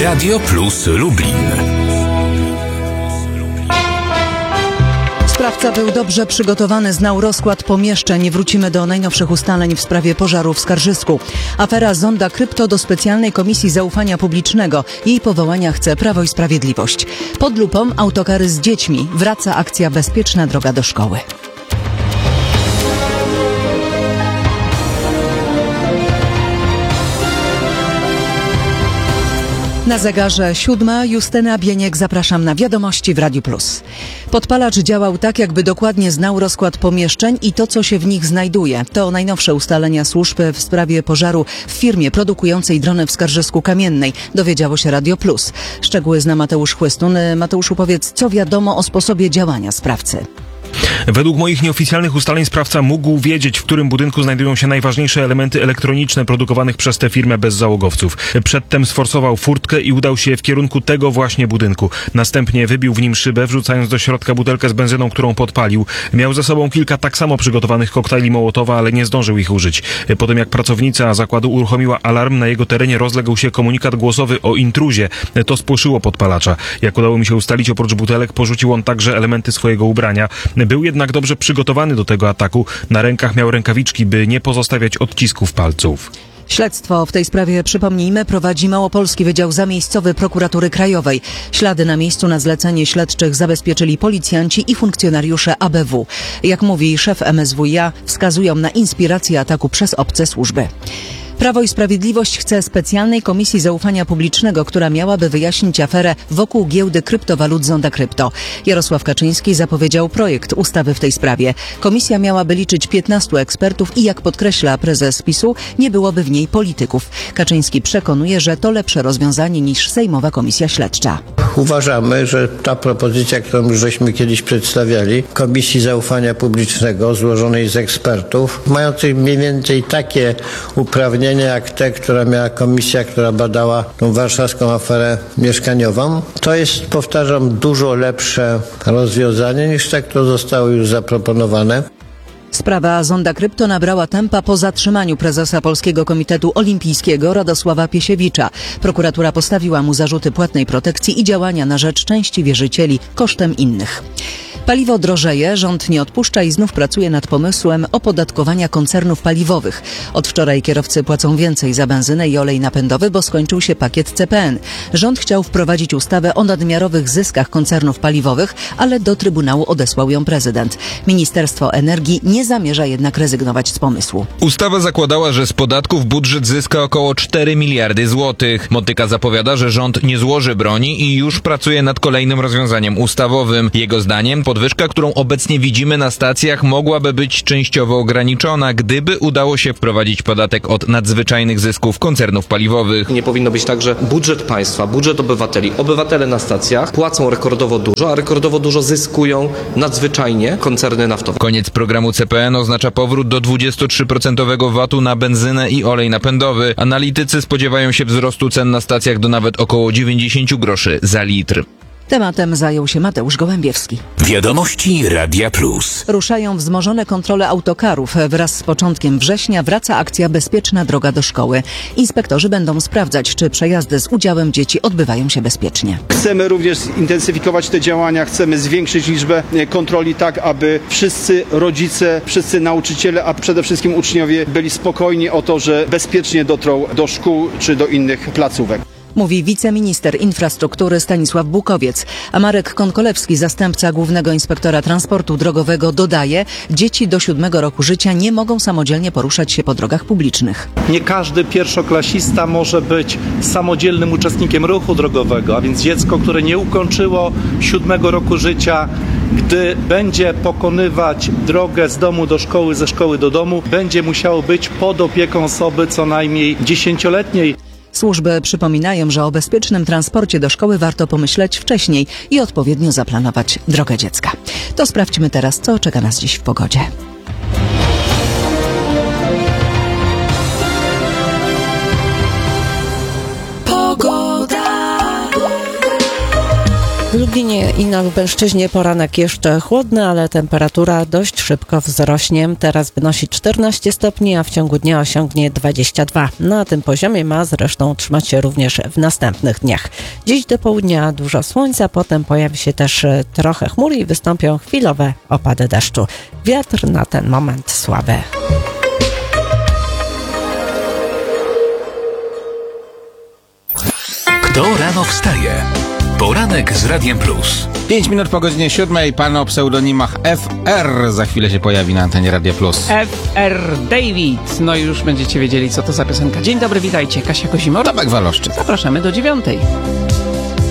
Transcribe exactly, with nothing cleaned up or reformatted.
Radio Plus Lublin. Sprawca był dobrze przygotowany, znał rozkład pomieszczeń. Wrócimy do najnowszych ustaleń w sprawie pożaru w Skarżysku. Afera Zonda Krypto do specjalnej komisji zaufania publicznego. Jej powołania chce Prawo i Sprawiedliwość. Pod lupą autokary z dziećmi. Wraca akcja Bezpieczna droga do szkoły. Na zegarze siódma. Justyna Bieniek, zapraszam na wiadomości w Radiu Plus. Podpalacz działał tak, jakby dokładnie znał rozkład pomieszczeń i to, co się w nich znajduje. To najnowsze ustalenia służb w sprawie pożaru w firmie produkującej drony w Skarżysku Kamiennej. Dowiedziało się Radio Plus. Szczegóły zna Mateusz Chłystun. Mateuszu, powiedz, co wiadomo o sposobie działania sprawcy? Według moich nieoficjalnych ustaleń sprawca mógł wiedzieć, w którym budynku znajdują się najważniejsze elementy elektroniczne produkowanych przez tę firmę bez załogowców. Przedtem sforsował furtkę i udał się w kierunku tego właśnie budynku. Następnie wybił w nim szybę, wrzucając do środka butelkę z benzyną, którą podpalił. Miał ze sobą kilka tak samo przygotowanych koktajli Mołotowa, ale nie zdążył ich użyć. Po tym jak pracownica zakładu uruchomiła alarm, na jego terenie rozległ się komunikat głosowy o intruzie. To spłoszyło podpalacza. Jak udało mi się ustalić, oprócz butelek porzucił on także elementy swojego ubrania. Był jednak dobrze przygotowany do tego ataku. Na rękach miał rękawiczki, by nie pozostawiać odcisków palców. Śledztwo w tej sprawie, przypomnijmy, prowadzi Małopolski Wydział Zamiejscowy Prokuratury Krajowej. Ślady na miejscu na zlecenie śledczych zabezpieczyli policjanci i funkcjonariusze A B W. Jak mówi szef M S W i A, wskazują na inspirację ataku przez obce służby. Prawo i Sprawiedliwość chce specjalnej komisji zaufania publicznego, która miałaby wyjaśnić aferę wokół giełdy kryptowalut Zonda Krypto. Jarosław Kaczyński zapowiedział projekt ustawy w tej sprawie. Komisja miałaby liczyć piętnastu ekspertów i, jak podkreśla prezes PiSu, nie byłoby w niej polityków. Kaczyński przekonuje, że to lepsze rozwiązanie niż sejmowa komisja śledcza. Uważamy, że ta propozycja, którą już żeśmy kiedyś przedstawiali, Komisji Zaufania Publicznego złożonej z ekspertów, mających mniej więcej takie uprawnienia jak te, która miała komisja, która badała tą warszawską aferę mieszkaniową, to jest, powtarzam, dużo lepsze rozwiązanie niż te, które zostały już zaproponowane. Sprawa Zonda Krypto nabrała tempa po zatrzymaniu prezesa Polskiego Komitetu Olimpijskiego Radosława Piesiewicza. Prokuratura postawiła mu zarzuty płatnej protekcji i działania na rzecz części wierzycieli kosztem innych. Paliwo drożeje, rząd nie odpuszcza i znów pracuje nad pomysłem opodatkowania koncernów paliwowych. Od wczoraj kierowcy płacą więcej za benzynę i olej napędowy, bo skończył się pakiet C P N. Rząd chciał wprowadzić ustawę o nadmiarowych zyskach koncernów paliwowych, ale do Trybunału odesłał ją prezydent. Ministerstwo Energii nie zamierza jednak rezygnować z pomysłu. Ustawa zakładała, że z podatków budżet zyska około cztery miliardy złotych. Motyka zapowiada, że rząd nie złoży broni i już pracuje nad kolejnym rozwiązaniem ustawowym. Jego zdaniem podwyżka, którą obecnie widzimy na stacjach, mogłaby być częściowo ograniczona, gdyby udało się wprowadzić podatek od nadzwyczajnych zysków koncernów paliwowych. Nie powinno być tak, że budżet państwa, budżet obywateli, obywatele na stacjach płacą rekordowo dużo, a rekordowo dużo zyskują nadzwyczajnie koncerny naftowe. Koniec programu C P N oznacza powrót do dwudziestu trzech procent V A T-u na benzynę i olej napędowy. Analitycy spodziewają się wzrostu cen na stacjach do nawet około dziewięćdziesiąt groszy za litr. Tematem zajął się Mateusz Gołębiewski. Wiadomości Radia Plus. Ruszają wzmożone kontrole autokarów. Wraz z początkiem września wraca akcja Bezpieczna droga do szkoły. Inspektorzy będą sprawdzać, czy przejazdy z udziałem dzieci odbywają się bezpiecznie. Chcemy również zintensyfikować te działania, chcemy zwiększyć liczbę kontroli tak, aby wszyscy rodzice, wszyscy nauczyciele, a przede wszystkim uczniowie byli spokojni o to, że bezpiecznie dotrą do szkół czy do innych placówek. Mówi wiceminister infrastruktury Stanisław Bukowiec. A Marek Konkolewski, zastępca głównego inspektora transportu drogowego, dodaje, dzieci do siódmego roku życia nie mogą samodzielnie poruszać się po drogach publicznych. Nie każdy pierwszoklasista może być samodzielnym uczestnikiem ruchu drogowego, a więc dziecko, które nie ukończyło siódmego roku życia, gdy będzie pokonywać drogę z domu do szkoły, ze szkoły do domu, będzie musiało być pod opieką osoby co najmniej dziesięcioletniej. Służby przypominają, że o bezpiecznym transporcie do szkoły warto pomyśleć wcześniej i odpowiednio zaplanować drogę dziecka. To sprawdźmy teraz, co czeka nas dziś w pogodzie. Pogoda. Lublinie i na Lubelszczyźnie poranek jeszcze chłodny, ale temperatura dość szybko wzrośnie. Teraz wynosi czternaście stopni, a w ciągu dnia osiągnie dwadzieścia dwa. Na tym poziomie ma zresztą utrzymać się również w następnych dniach. Dziś do południa dużo słońca, potem pojawi się też trochę chmur i wystąpią chwilowe opady deszczu. Wiatr na ten moment słaby. Kto rano wstaje? Poranek z Radiem Plus. Pięć minut po godzinie siódmej. Pan o pseudonimach F R za chwilę się pojawi na antenie Radia Plus. F R David. No i już będziecie wiedzieli, co to za piosenka. Dzień dobry, witajcie. Kasia Kozimor. Tomek Waloszczyk. Zapraszamy do dziewiątej.